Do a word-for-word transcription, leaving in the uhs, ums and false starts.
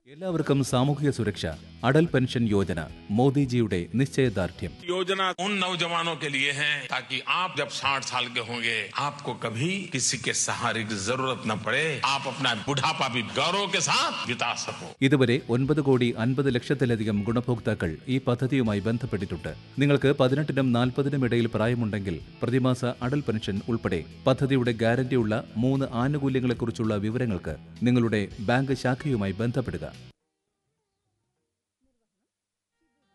എല്ലാവർക്കും സാമൂഹിക സുരക്ഷ അടൽ പെൻഷൻ യോജന മോദിജിയുടെ നിശ്ചയദാർഢ്യം. योजना उन नौजवानों के लिए है ताकि आप जब साठ साल के होंगे आपको कभी किसी के सहारे की जरूरत न पड़े. आप अपना बुढ़ापा भी गौरव के साथ बिता सको. ഇതുവരെ ഒൻപത് കോടി അൻപത് ലക്ഷത്തിലധികം ഗുണഭോക്താക്കൾ ഈ പദ്ധതിയുമായി ബന്ധപ്പെട്ടിട്ടുണ്ട്. നിങ്ങൾക്ക് പതിനെട്ടിനും നാൽപ്പതിനും ഇടയിൽ പ്രായമുണ്ടെങ്കിൽ പ്രതിമാസ അടൽ പെൻഷൻ ഉൾപ്പെടെ പദ്ധതിയുടെ ഗ്യാരണ്ടിയുള്ള മൂന്ന് ആനുകൂല്യങ്ങളെക്കുറിച്ചുള്ള വിവരങ്ങൾക്ക് നിങ്ങളുടെ ബാങ്ക് ശാഖയുമായി ബന്ധപ്പെടുക.